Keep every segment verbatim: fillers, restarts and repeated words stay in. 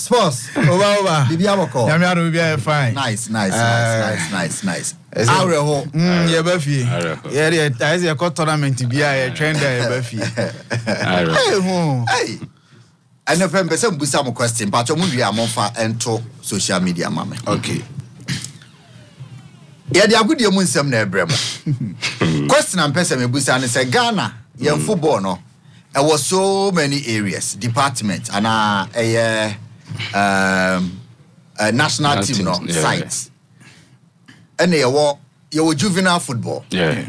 Sports. Over over. Bibi aboko. Yamiano be fine. Nice, nice, nice, nice, nice, nice. Areho. Mm, ye bafi. Yeah, yeah, I say a tournament be a trend there bafi. Areho. Hey. I know pem pese mbusa mo question, but omo wi amonfa ento social media mama. Okay. Yeah, the agudi mu nsem na ebrem. Question am pese me busa ne say Ghana, your football no. There was so many areas, departments, and uh, a, uh, um, a national Not team, no, yeah, sites. Yeah. And there were your juvenile football, yeah,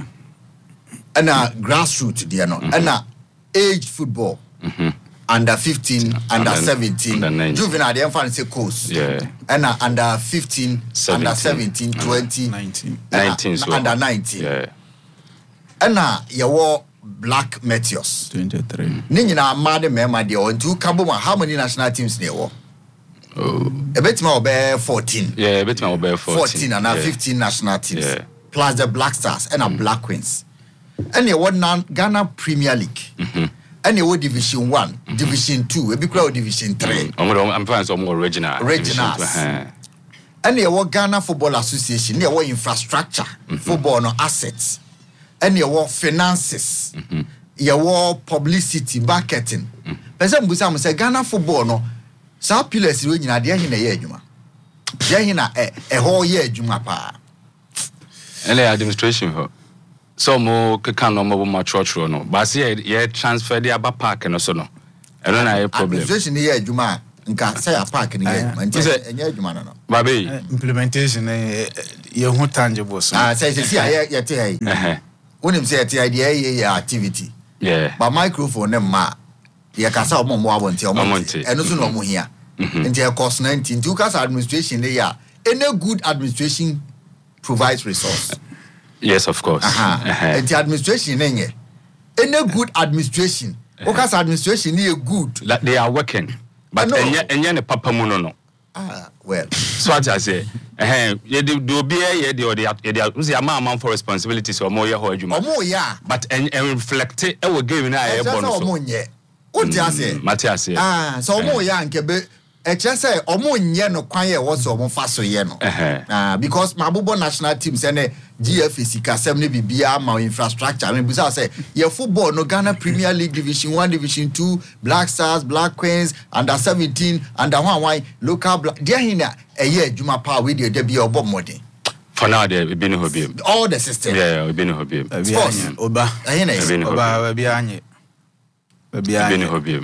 and a grassroots, there, no, mm-hmm. and a age football, mm-hmm. under fifteen, under, under seventeen, under juvenile, the infant say course, yeah, and uh, under fifteen, seventeen. Under seventeen, mm-hmm. twenty, nineteen, nineteen, so under nineteen, yeah, and uh, you were. Black Meteors twenty-three. Nina mad mema de on two Kabuma. How many national teams there were? Oh, a bit more bear fourteen. Yeah, a bit more bear fourteen. Fourteen and now yeah. fifteen national teams. Yeah. Plus the Black Stars and mm. a Black Queens. And you want Ghana Premier League. Mm-hmm. And you want Division One, mm-hmm. Division Two, a big crowd Division Three. Mm. I'm fine, some more original. Originals. And you want Ghana Football Association. You want infrastructure, mm-hmm. football no assets. And you want finances, mm-hmm. you want publicity, marketing. But some Busam say Ghana football no, some pillars when you are there in a year, Juma. There in a whole year, Juma pa. And the administration, some more can no more much church no, but see, yeah, transfer the upper park and also no. I don't have a problem. Administration here, Juma, and say a park in here, and yeah, Juma no. Baby, implementation, you won't tangible. Ah, say, see, I yeah, when him say the idea yeah activity. Yeah. But microphone them ma. Yeah, kasa omo mo abonti omo. Eno so no mo hia. Nti cost nineteen. To kasa administration dey ya. Any good administration provides resource. Yes, of course. Aha. Uh-huh. Nti administration nenye. Any good administration. O kasa administration dey good. Like they are working. But enye enye ne papa mu no no. Ah, well. So what I say, eh, you do do be here, the other, the we say a man for responsibilities or more year or juma. Omo ya. But and reflect it, I will give you a bonus. Omo nye. What you say? Matthias. Ah, so omo ya nke be. E just say omo nye no kwan ye what so omo fa so ye no. Ah, because mabubo national teams and G F A C kasem ne bibia ma infrastructure. I mean, because say your football no Ghana Premier League Division One, Division Two, Black Stars, Black Queens, under seventeen, under one why local black. There hina a year Juma power with the be obo modern. For now, they be no hobby. All the system. Yeah, we be no hobby. Sports. Oba. Ahina. Oba be anye. Be no hobby.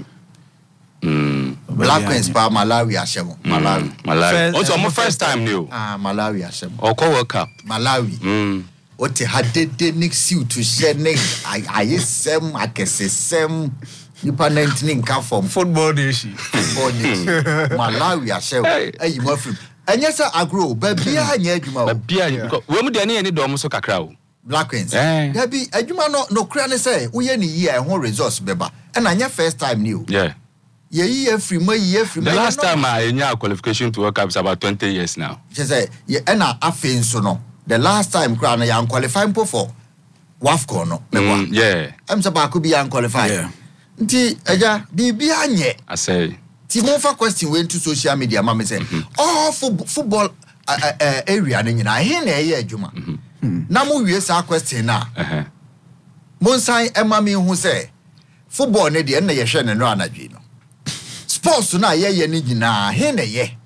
Mm. Black Queens pa Malawi ashemo. Malawi. Malawi. Also, my first time new. Ah, Malawi ashemo. Or call World Cup. Malawi. Mm. What had de next you to share next. I I sem I can say sem. Nipa nineteen come from football nation. Football nation. Malawi ashemo. Hey, you my friend. And yes, I grow. But be a nye juma. But be a because we mu de any any do so kakra o. Black Queens. Eh. There be a juma no no kra ne say we any year who resource beba. And anya first time new. Yeah. Yeah, year free, my year free. The last time I had qualification to World Cup is about twenty years now. She say, yeah, and I feel so no. The last time Crown I am qualifying for WAFCON no. Mm, yeah. I'm supposed to be unqualified. Yeah. Nti eja bi bi anye. I say. Ti mo fa question went to social media mama say, "Oh, for football uh, uh, area na nyina he na eye adwuma." Na mo wie sa question na. Eh. Mo san e ma me hu say football ne de na ye hwe ne no anadwi no. Sports na ye ye ni nyina he na ye.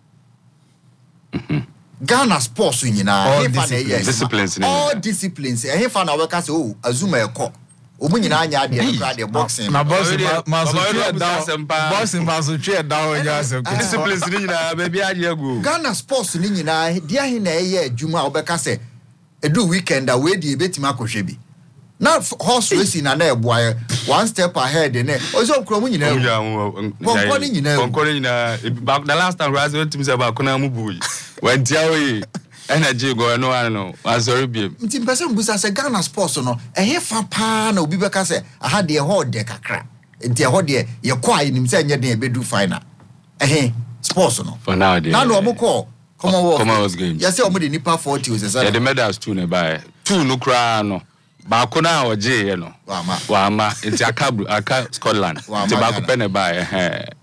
Ghana sports nyina he fa na ye. Disciplines. All disciplines. He fa na we ka say oh azuma e ko. Omu nyina anya de no crowd boxing. Na boxing ma so tue down. Boxing ma so tue down nya asem. Disciplines ni nyina baby anya gu. Ghana sports ni nyina dia he na ye adwuma obeka say edu weekend a we di betima akohwe bi. Na horse racing na na eboa one step ahead ne. Ozo kro mu nyina. Ponkɔ ni nyina. Ponkɔ ni nyina. The last time Raz went to say about kona mu bui. When tiawe energy go no I no. Azori bi. Nti mpese mbusa say Ghana sports no ehye fa pa na obi beka say aha de ho de kakra. Nti ho de ye kɔ ayi nim say nye de ebedu final. Ehhe sports no. For now dey. Na no omukɔ Commonwealth. Commonwealth games. Yes, omo de nipa forty was say. Yeah, the medals two ne buy. Two no kra no. Ba ko na oje ye no. Wa ma. Wa ma. Nti aka aka Scotland. Nti ba ko pe ne buy eh.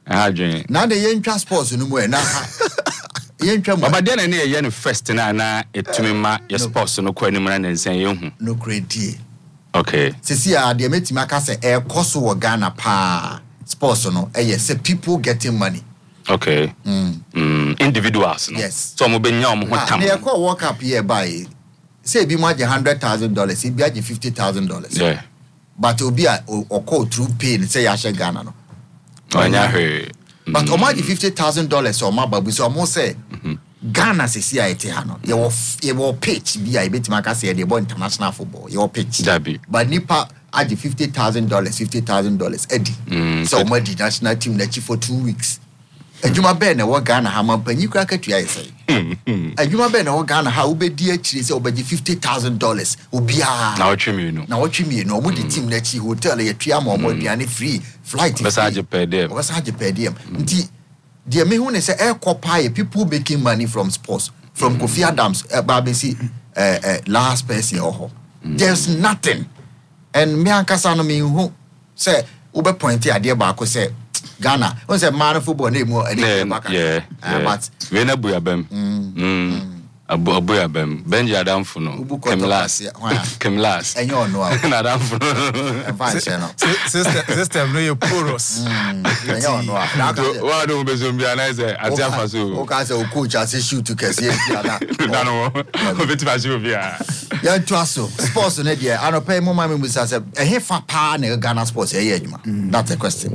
ha dwen na de yentwa sports no mu e na yentwa mu baba de na ne ye no first na na etumi ma ye sports no kwa anim na nsen ye hu no credit okay sisi a de metima aka se e koso wo Ghana pa sports no e ye say people getting money okay mm mm individuals no yes so mo benya mo ho tam na ye call work up here by say bi mo age one hundred thousand dollars e bi age fifty thousand dollars yeah but obi a o call through pay say ya she Ghana no anya he but o ma age fifty thousand dollars o ma babu so mo say Ghana se si ite ha no ye wo ye wo pitch bi a betima ka say dey born international football ye wo pitch dabi but nipa age fifty thousand dollars fifty thousand dollars edi so o ma di national team na chi for two weeks Ajuma be na wo Ghana ha man panyi kura katua ye say Ajuma be na wo Ghana ha obedi akire say obaji fifty thousand dollars obia na otwemi no na otwemi no mo di team na chi hotel ye tua ma mo aduane free flight message per day message per day nti de me hu ne say air copy people making money from sports from Kofi Adams babesi eh eh last person oho there's nothing and me ankasa no me hu say ube point ade ba ko say Ghana on say man football na emu any back yeah but we na buya bem mm abu abuya bem benji adamfo no kemlas kemlas enyo no na adamfo no system system no you porous enyo no wa do be zombi analyze ati afaso o ka say o coach as shoot to kese ya na na no o beti ba shoot bia ya twaso sports na dia anope mo ma me musa say eh fa pa na Ghana sports eh ye adwuma that's a question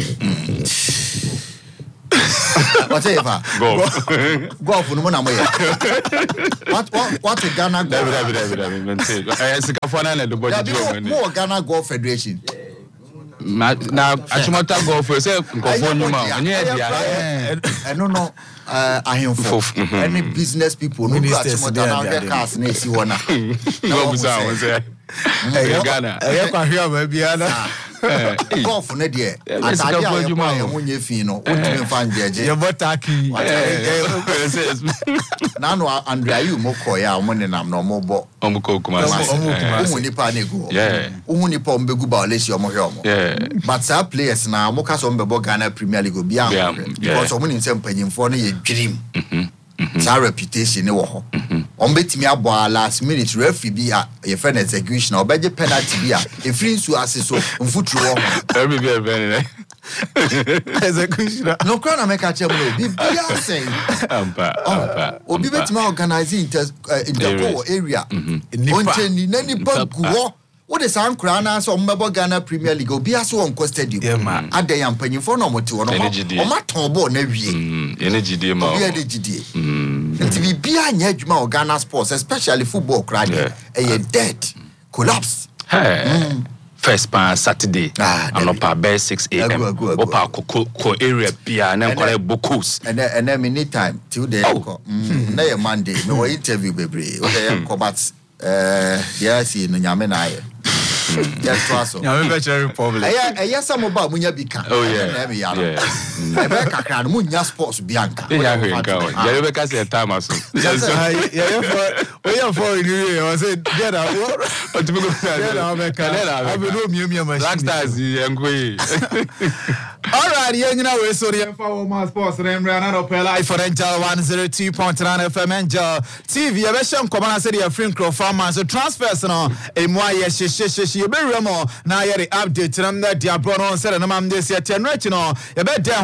What's it for? Golf. Golf no na mo ye. What what what Ghana golf? David David David maintain. Eh sika fona na do body do mo ni. Mo Ghana Golf Federation. Na na achimota golf say nkofo nyuma. Onye dia. I don't know uh ahemfo. Any business people no do achimota na their cars na esi wona. No busa won say. Eh Ghana. Eh kwa hia ba bia na. Golf na dia atade a yo ma yo nye fi no otumi fa njeje ye botaki na no Andrea you mo koya o mo ne nam no mo bo o mo ko kuma o mo kuma o ni pa na ego o hu ni pa o mbegu ba olesi o mo hwe o mo but some players na mo ka so mbebo Ghana Premier League bia because o mo ni nsem panyimfo no ye dream sa reputation ne wo ho on betimi abo last minute referee bi a ye friend execution obeje penalty bi a e free nsu aseso mfuturu wo ho every be very execution no crowd make a check no bi bia say ampa ampa obi betimi organize inter interco area onche ni nani baguo what is ankra na so mbebo Ghana Premier League obi aso on stadium adan panyimfo no moti no o maton ball na wie mm energy dey ma obi ade gidie mm nti bi bia nya adwuma o Ghana sports especially football crowd eh dead collapse hey first pa Saturday anopa by six a m opa ko area bia na nkore bocos and and then many time till day ko na ye Monday me we interview bebre o dey ko but eh yes no nyame na aye yes twaso nyame be chere republic eh eh yes am ba munya bi kan oh yeah na me ya no e be kakra no munya sports bianca ya hwenka o ya be ka say time aso yes ya ya for o ya for you o say get out o tibi go get out be ka abi no mi mi machine Blackstars yenkoyi all right you know we so the for my sports remember na no live for Angel one oh two point nine F M Angel T V ya be shem komana say the free crowd farmers so transfers no e mo aye she she she you be remo na ya the update nam na dia bro no say na mam dey say ten no ya be